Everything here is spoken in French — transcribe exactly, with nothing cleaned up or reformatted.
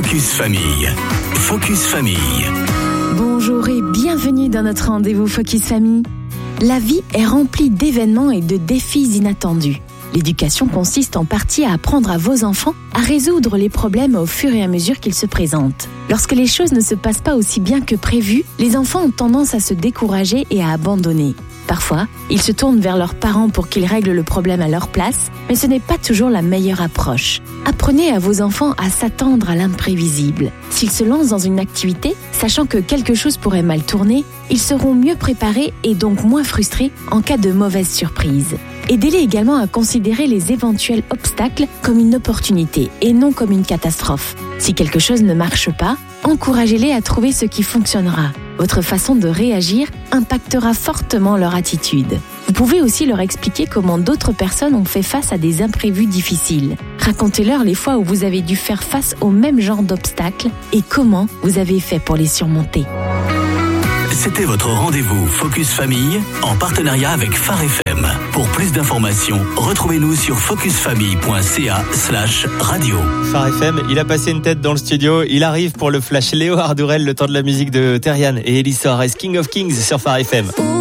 Focus Famille. Focus Famille. Bonjour et bienvenue dans notre rendez-vous Focus Famille. La vie est remplie d'événements et de défis inattendus. L'éducation consiste en partie à apprendre à vos enfants à résoudre les problèmes au fur et à mesure qu'ils se présentent. Lorsque les choses ne se passent pas aussi bien que prévu, les enfants ont tendance à se décourager et à abandonner. Parfois, ils se tournent vers leurs parents pour qu'ils règlent le problème à leur place, mais ce n'est pas toujours la meilleure approche. Apprenez à vos enfants à s'attendre à l'imprévisible. S'ils se lancent dans une activité, sachant que quelque chose pourrait mal tourner, ils seront mieux préparés et donc moins frustrés en cas de mauvaise surprise. Aidez-les également à considérer les éventuels obstacles comme une opportunité et non comme une catastrophe. Si quelque chose ne marche pas, encouragez-les à trouver ce qui fonctionnera. Votre façon de réagir impactera fortement leur attitude. Vous pouvez aussi leur expliquer comment d'autres personnes ont fait face à des imprévus difficiles. Racontez-leur les fois où vous avez dû faire face au même genre d'obstacles et comment vous avez fait pour les surmonter. C'était votre rendez-vous Focus Famille en partenariat avec Phare F M. Pour plus d'informations, retrouvez-nous sur focusfamille.ca slash radio. Phare F M, il a passé une tête dans le studio. Il arrive pour le flash Léo Hardourel, le temps de la musique de Terrian et Elissa King of Kings sur Phare F M.